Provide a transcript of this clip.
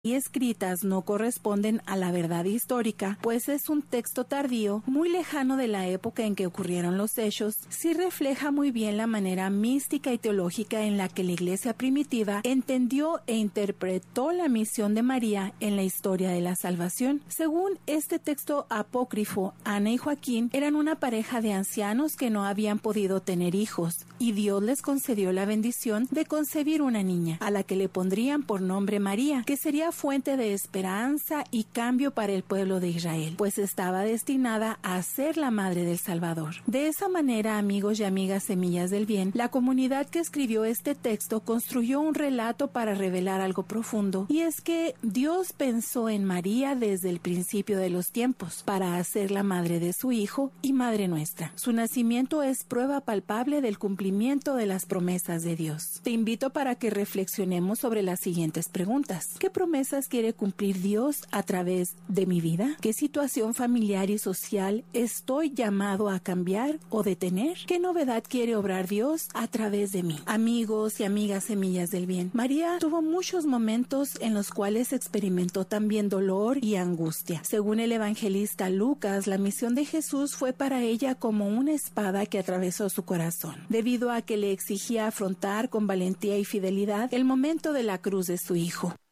y escritas no corresponden a la verdad histórica, pues es un texto tardío, muy lejano de la época en que ocurrieron los hechos, sí refleja muy bien la manera mística y teológica en la que la Iglesia primitiva entendió e interpretó la misión de María en la historia de la salvación. Según este texto apócrifo, Ana y Joaquín eran una pareja de ancianos que no habían podido tener hijos, y Dios les concedió la bendición de concebir una niña, a la que le pondrían por nombre María, que sería fuente de esperanza y cambio para el pueblo de Israel, pues estaba destinada a ser la madre del Salvador. De esa manera, amigos y amigas semillas del bien, la comunidad que escribió este texto construyó un relato para revelar algo profundo, y es que Dios pensó en María desde el principio de los tiempos, para hacer la madre de su Hijo y madre nuestra. Su nacimiento es prueba palpable del cumplimiento de las promesas de Dios. Te invito para que reflexionemos sobre las siguientes preguntas. ¿Qué promesas quiere cumplir Dios a través de mi vida? ¿Qué situación familiar y social estoy llamado a cambiar o detener? ¿Qué novedad quiere obrar Dios a través de mí? Amigos y amigas semillas del bien, María tuvo muchos momentos en los cuales experimentó también dolor y angustia. Según el evangelista Lucas, la misión de Jesús fue para ella como una espada que atravesó su corazón, debido a que le exigía afrontar con valentía y fidelidad el momento de la cruz de su Hijo.